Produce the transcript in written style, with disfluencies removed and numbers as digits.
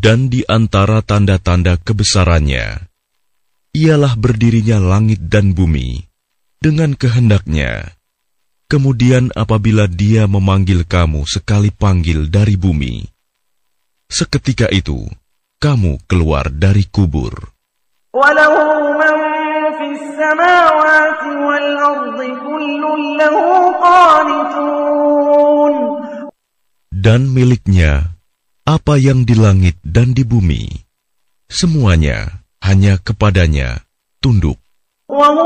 Dan di antara tanda-tanda kebesarannya, ialah berdirinya langit dan bumi dengan kehendaknya. Kemudian apabila Dia memanggil kamu sekali panggil dari bumi, seketika itu kamu keluar dari kubur. Dan miliknya apa yang di langit dan di bumi, semuanya hanya kepadanya tunduk.